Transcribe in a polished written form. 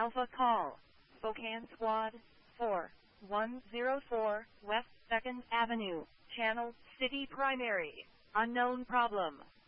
Alpha Call. Spokane Squad 4104 West 2nd Avenue. Channel City Primary. Unknown problem.